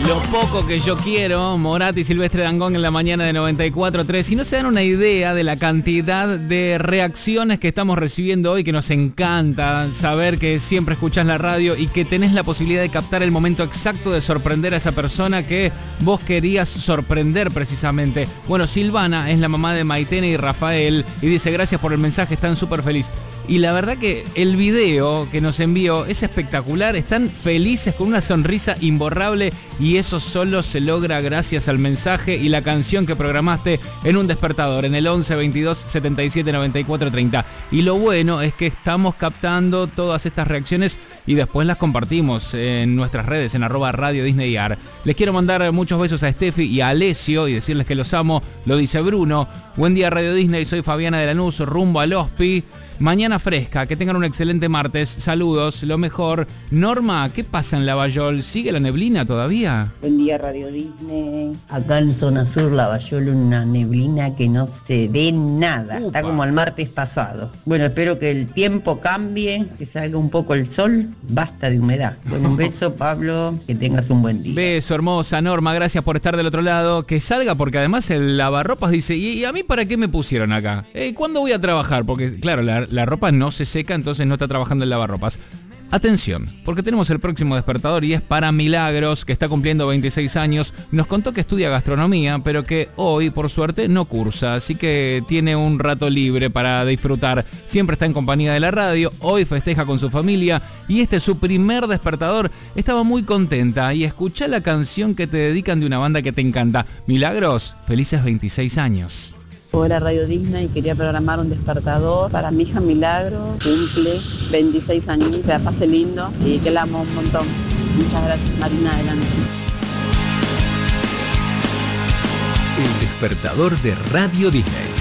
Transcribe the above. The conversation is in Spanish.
Lo poco que yo quiero, Morat y Silvestre Dangond en la mañana de 94.3. Si no se dan una idea de la cantidad de reacciones que estamos recibiendo hoy, que nos encanta saber que siempre escuchás la radio y que tenés la posibilidad de captar el momento exacto de sorprender a esa persona que vos querías sorprender precisamente. Bueno, Silvana es la mamá de Maitena y Rafael y dice: gracias por el mensaje, están súper felices. Y la verdad que el video que nos envió es espectacular, están felices con una sonrisa imborrable y eso solo se logra gracias al mensaje y la canción que programaste en un despertador en el 11 22 77 94 30. Y lo bueno es que estamos captando todas estas reacciones y después las compartimos en nuestras redes en @Radio_Disney_AR. Les quiero mandar muchos besos a Steffi y a Alessio y decirles que los amo, lo dice Bruno. Buen día Radio Disney, soy Fabiana de Lanús, rumbo al Hospi. Mañana fresca, que tengan un excelente martes, saludos, lo mejor. Norma, ¿qué pasa en Lavallol? ¿Sigue la neblina todavía? Buen día Radio Disney. Acá en zona sur Lavallol una neblina que no se ve nada. Upa. Está como el martes pasado. Bueno, espero que el tiempo cambie, que salga un poco el sol. Basta de humedad. Bueno, un beso Pablo, que tengas un buen día. Beso, hermosa Norma, gracias por estar del otro lado. Que salga porque además el lavarropas dice: ¿y a mí para qué me pusieron acá? ¿Cuándo voy a trabajar? Porque claro, la ropa no se seca, entonces no está trabajando el lavarropas. Atención, porque tenemos el próximo despertador y es para Milagros, que está cumpliendo 26 años. Nos contó que estudia gastronomía, pero que hoy, por suerte, no cursa, así que tiene un rato libre para disfrutar. Siempre está en compañía de la radio, hoy festeja con su familia y este es su primer despertador. Estaba muy contenta y escuchá la canción que te dedican de una banda que te encanta. Milagros, felices 26 años. Hola Radio Disney, quería programar un despertador para mi hija Milagro, cumple 26 años, que la pase lindo y que la amo un montón. Muchas gracias, Marina, adelante. El despertador de Radio Disney.